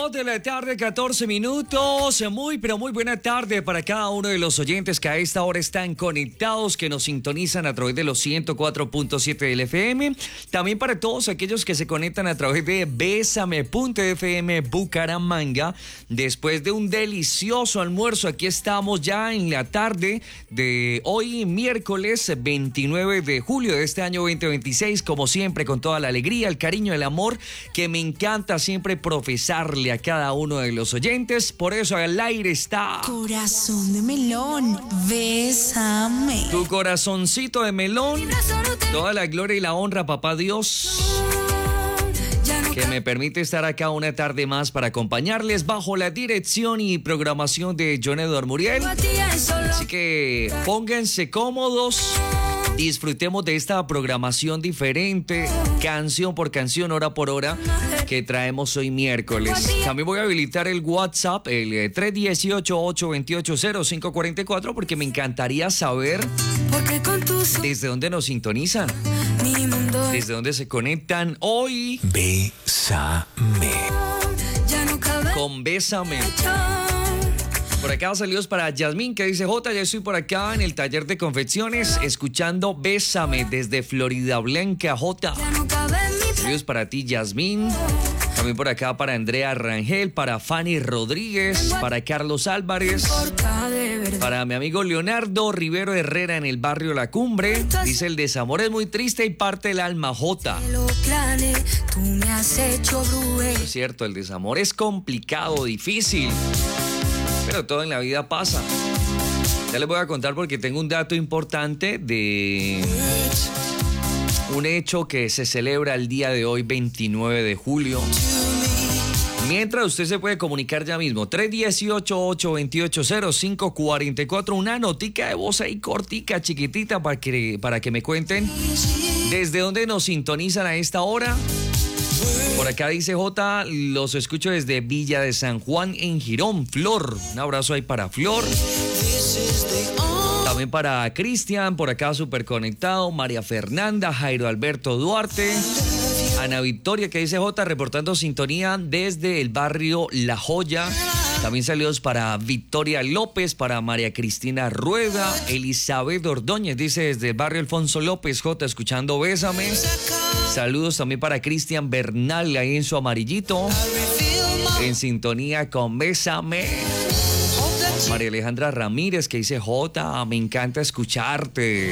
2 de la tarde, 14 minutos. Muy, pero muy buena tarde para cada uno de los oyentes que a esta hora están conectados, que nos sintonizan a través de los 104.7 del FM. También para todos aquellos que se conectan a través de Bésame.fm Bucaramanga. Después de un delicioso almuerzo, aquí estamos ya en la tarde de hoy, miércoles 29 de julio de este año 2026. Como siempre, con toda la alegría, el cariño, el amor que me encanta siempre profesarle a cada uno de los oyentes. Por eso al aire está Corazón de melón, bésame. tu corazoncito de melón. Toda la gloria y la honra, papá Dios, que me permite estar acá una tarde más para acompañarles bajo la dirección y programación de John Edward Muriel. Así que pónganse cómodos. Disfrutemos de esta programación diferente, canción por canción, hora por hora, que traemos hoy miércoles. También voy a habilitar el WhatsApp, el 318-828-0544, porque me encantaría saber desde dónde nos sintonizan, desde dónde se conectan hoy. Bésame. Con Bésame. Por acá saludos para Yasmín, que dice: Jota, ya estoy por acá en el taller de confecciones escuchando Bésame desde Florida Blanca, Jota. Saludos para ti, Yasmín. También por acá para Andrea Rangel, para Fanny Rodríguez, para Carlos Álvarez, para mi amigo Leonardo Rivero Herrera en el barrio La Cumbre. Dice: el desamor es muy triste y parte el alma, Jota. Es cierto, el desamor es complicado, difícil, pero todo en la vida pasa. Ya les voy a contar porque tengo un dato importante de un hecho que se celebra el día de hoy, 29 de julio. Mientras, usted se puede comunicar ya mismo, 318-828-0544, una notica de voz ahí cortica, chiquitita, para que me cuenten desde dónde nos sintonizan a esta hora. Por acá dice Jota, los escucho desde Villa de San Juan en Girón, Flor. Un abrazo ahí para Flor. También para Cristian, por acá súper conectado. María Fernanda, Jairo Alberto Duarte. Ana Victoria, que dice Jota, reportando sintonía desde el barrio La Joya. También saludos para Victoria López, para María Cristina Rueda. Elizabeth Ordóñez dice desde el barrio Alfonso López, Jota, escuchando Bésame. Saludos también para Cristian Bernal, ahí en su amarillito, en sintonía con Bésame. María Alejandra Ramírez, que dice: Jota, me encanta escucharte.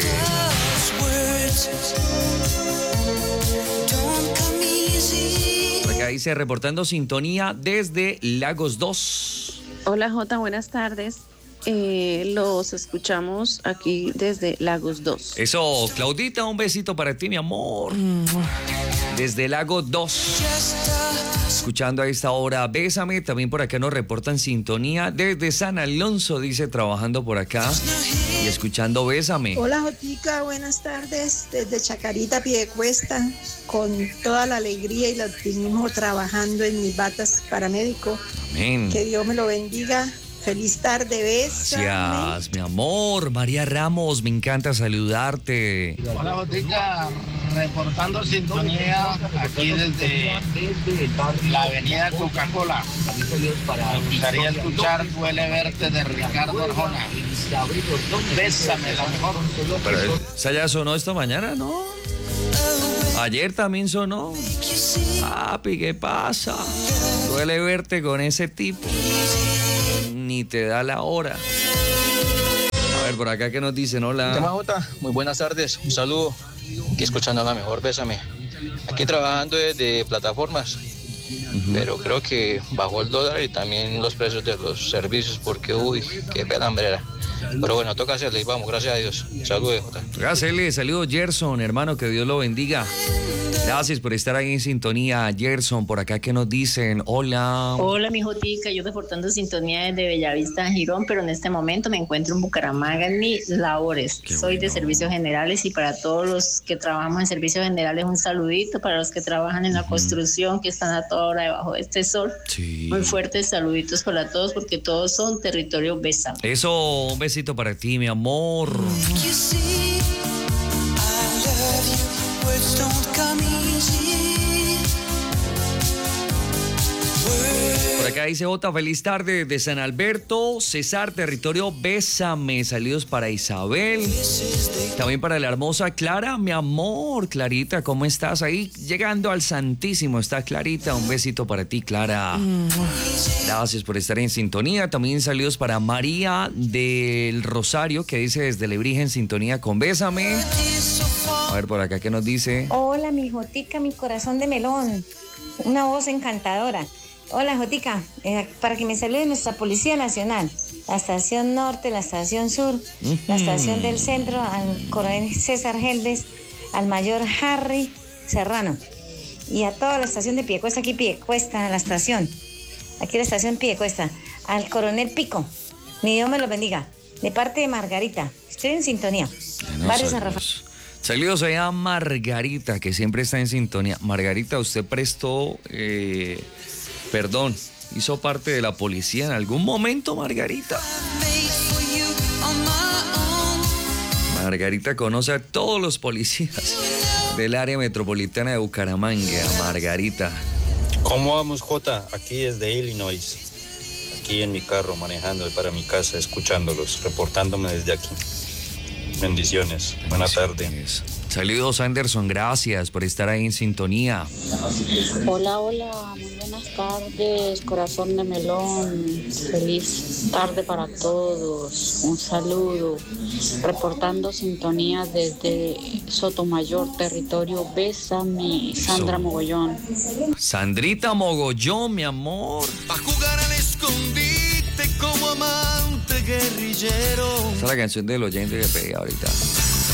Acá dice: reportando sintonía desde Lagos 2. Hola Jota, buenas tardes. Los escuchamos aquí desde Lagos 2. Eso, Claudita, un besito para ti, mi amor. Desde Lagos 2. Escuchando a esta hora Bésame. También por acá nos reportan sintonía desde San Alonso, dice, trabajando por acá y escuchando Bésame. Hola Jotica, buenas tardes. Desde Chacarita, Piedecuesta, con toda la alegría y el optimismo, trabajando en mis batas paramédico. Amén. Que Dios me lo bendiga. Feliz tarde, Bésame. Gracias, mi amor. María Ramos, me encanta saludarte. Hola, Botica, reportando sintonía aquí desde la avenida Coca-Cola. Me gustaría escuchar Duele Verte de Ricardo Arjona. Bésame, la mejor. Pero esa ya sonó esta mañana, ¿no? Ayer también sonó. Papi, ¿qué pasa? Duele verte con ese tipo. Ni te da la hora. A ver, por acá que nos dicen, hola. Tema Jota, muy buenas tardes, un saludo. Aquí escuchando la mejor, Bésame. Aquí trabajando desde plataformas, pero creo que bajó el dólar y también los precios de los servicios, porque uy, qué pelambrera. Pero bueno, toca hacerle y vamos, gracias a Dios. Saludos, Jota. Gracias, saludos, Gerson, hermano, que Dios lo bendiga. Gracias por estar ahí en sintonía, Gerson. Por acá que nos dicen, hola. Hola, mi Jotica, yo reportando sintonía desde Bellavista, Girón, pero en este momento me encuentro en Bucaramanga en mis labores. Soy de servicios generales y para todos los que trabajamos en servicios generales un saludito, para los que trabajan en la construcción, que están a toda hora debajo de este sol. Sí. Muy fuertes saluditos para todos porque todos son territorio Bésame. Eso, un besito para ti, mi amor. Por Por acá dice Jota, feliz tarde de San Alberto, César, territorio Bésame. Saludos para Isabel. También para la hermosa Clara, mi amor. Clarita, ¿cómo estás ahí? Llegando al Santísimo, está Clarita. Un besito para ti, Clara. Gracias por estar en sintonía. También saludos para María del Rosario, que dice desde Lebrija en sintonía con Bésame. A ver por acá, ¿qué nos dice? Hola, mi Jotica, mi corazón de melón. Una voz encantadora. Hola, Jotica, para que me salude nuestra Policía Nacional, la Estación Norte, la Estación Sur, la Estación del Centro, al coronel César Geldes, al mayor Harry Serrano y a toda la estación de Piedecuesta, aquí Piedecuesta, la estación, aquí la estación Piedecuesta, al coronel Pico, mi Dios me lo bendiga, de parte de Margarita, estoy en sintonía. Barrio San Rafael. Saludos allá a Margarita, que siempre está en sintonía. Margarita, usted prestó... hizo parte de la policía en algún momento, Margarita. Margarita conoce a todos los policías del área metropolitana de Bucaramanga. Margarita. ¿Cómo vamos, Jota? Aquí desde Illinois. Aquí en mi carro, manejando para mi casa, escuchándolos, reportándome desde aquí. Bendiciones. Buena tarde. Saludos, Anderson, gracias por estar ahí en sintonía. Hola, muy buenas tardes, corazón de melón. Feliz tarde para todos. Un saludo. Reportando sintonía desde Sotomayor, territorio Bésame, Sandra Mogollón. Sandrita Mogollón, mi amor. Pa' jugar al escondite como amante guerrillero. Esa es la canción del oyente que pegué ahorita.